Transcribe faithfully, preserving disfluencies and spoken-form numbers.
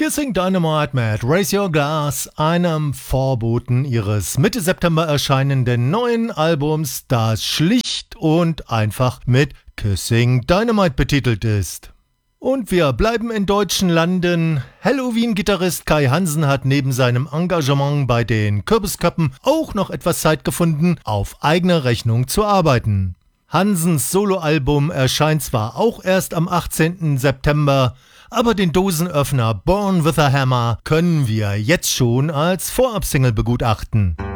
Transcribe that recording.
Kissing Dynamite mit Raise Your Glass, einem Vorboten ihres Mitte September erscheinenden neuen Albums, das schlicht und einfach mit Kissing Dynamite betitelt ist. Und wir bleiben in deutschen Landen. Helloween-Gitarrist Kai Hansen hat neben seinem Engagement bei den Kürbisköppen auch noch etwas Zeit gefunden, auf eigene Rechnung zu arbeiten. Hansens Soloalbum erscheint zwar auch erst am achtzehnten September, aber den Dosenöffner Born with a Hammer können wir jetzt schon als Vorabsingle begutachten.